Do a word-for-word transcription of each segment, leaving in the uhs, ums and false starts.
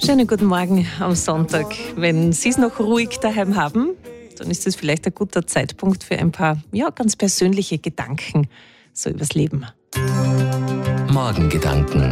Schönen guten Morgen am Sonntag. Wenn Sie es noch ruhig daheim haben, dann ist es vielleicht ein guter Zeitpunkt für ein paar ja, ganz persönliche Gedanken so übers Leben. Morgengedanken.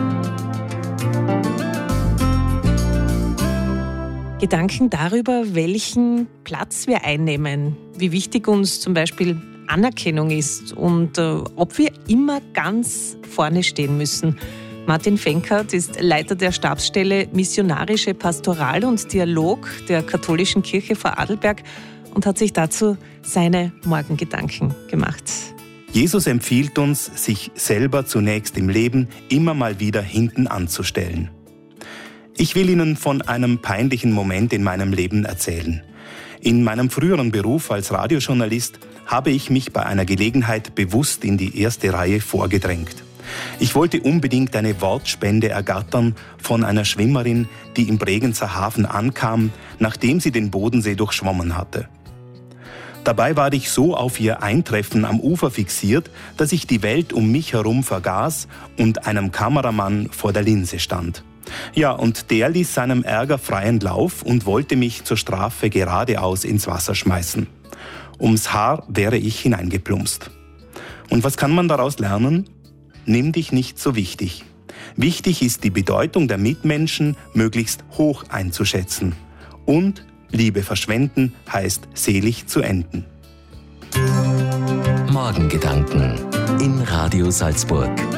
Gedanken darüber, welchen Platz wir einnehmen, wie wichtig uns zum Beispiel Anerkennung ist und äh, ob wir immer ganz vorne stehen müssen. Martin Fenkert ist Leiter der Stabsstelle Missionarische Pastoral und Dialog der Katholischen Kirche Vorarlberg und hat sich dazu seine Morgengedanken gemacht. Jesus empfiehlt uns, sich selber zunächst im Leben immer mal wieder hinten anzustellen. Ich will Ihnen von einem peinlichen Moment in meinem Leben erzählen. In meinem früheren Beruf als Radiojournalist habe ich mich bei einer Gelegenheit bewusst in die erste Reihe vorgedrängt. Ich wollte unbedingt eine Wortspende ergattern von einer Schwimmerin, die im Bregenzer Hafen ankam, nachdem sie den Bodensee durchschwommen hatte. Dabei war ich so auf ihr Eintreffen am Ufer fixiert, dass ich die Welt um mich herum vergaß und einem Kameramann vor der Linse stand. Ja, und der ließ seinem Ärger freien Lauf und wollte mich zur Strafe geradeaus ins Wasser schmeißen. Ums Haar wäre ich hineingeplumpst. Und was kann man daraus lernen? Nimm dich nicht so wichtig. Wichtig ist die Bedeutung der Mitmenschen möglichst hoch einzuschätzen. Und Liebe verschwenden heißt selig zu enden. Morgengedanken in Radio Salzburg.